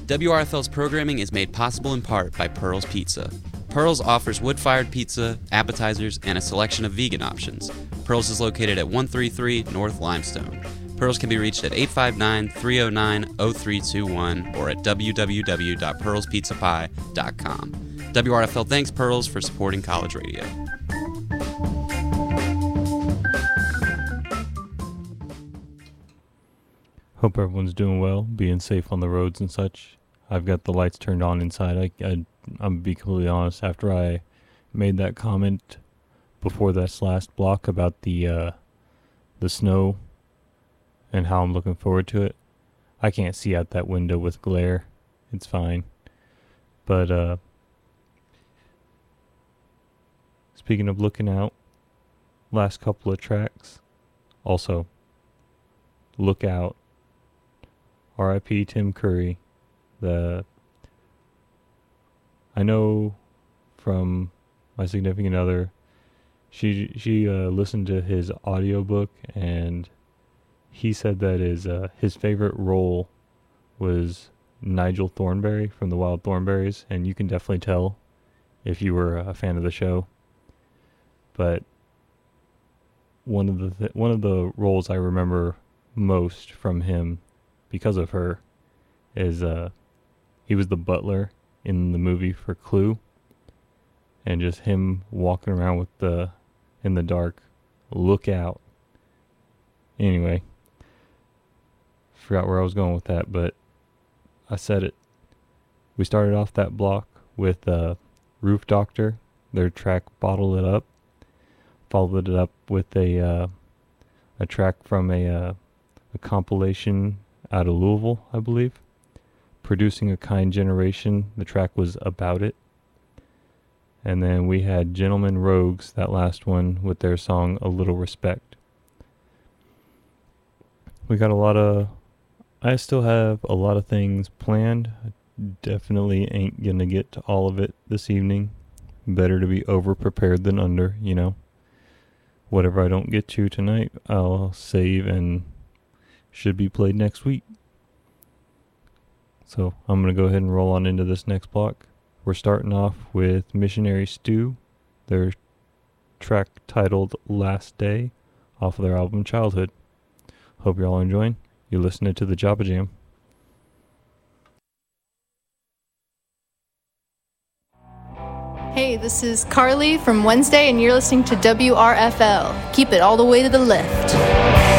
WRFL's programming is made possible in part by Pearl's Pizza. Pearl's offers wood-fired pizza, appetizers, and a selection of vegan options. Pearl's is located at 133 North Limestone. Pearl's can be reached at 859-309-0321 or at www.pearlspizzapie.com. WRFL thanks Pearl's for supporting college radio. Hope everyone's doing well, being safe on the roads and such. I've got the lights turned on inside. I'm gonna be completely honest. After I made that comment before this last block about the snow and how I'm looking forward to it, I can't see out that window with glare. It's fine. But speaking of looking out, last couple of tracks. Also, look out. R.I.P. Tim Curry. I know from my significant other, she listened to his audiobook, and he said that his favorite role was Nigel Thornberry from the Wild Thornberrys, and you can definitely tell if you were a fan of the show. But one of the roles I remember most from him, because of her, is he was the butler in the movie for Clue, and just him walking around in the dark, look out. Anyway, forgot where I was going with that, but I said it. We started off that block with Roof Doctor, their track Bottle It Up. Followed it up with a track from a compilation out of Louisville, I believe. Producing a Kind Generation. The track was About It. And then we had Gentlemen Rogues, that last one, with their song A Little Respect. We got I still have a lot of things planned. I definitely ain't gonna get to all of it this evening. Better to be over prepared than under, you know. Whatever I don't get to tonight, I'll save and should be played next week. So I'm going to go ahead and roll on into this next block. We're starting off with Missionary Stew, their track titled Last Day, off of their album Childhood. Hope you're all enjoying. You're listening to the Jabba Jam. Hey, this is Carly from Wednesday, and you're listening to WRFL. Keep it all the way to the left.